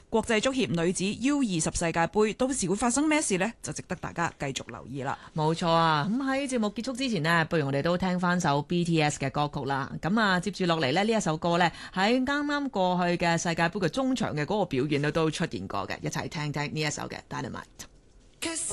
國際足協女子 U20 世界盃，到時會發生咩事呢？就值得大家繼續留意啦。 冇錯啊！咁喺節目結束之前呢，不如我哋都聽翻首 BTS 嘅歌曲啦。咁啊，接住落嚟呢一首歌呢，喺啱啱過去嘅世界盃嘅中場嘅嗰個表現都出現過嘅，一齊聽聽呢一首嘅 Dynamite。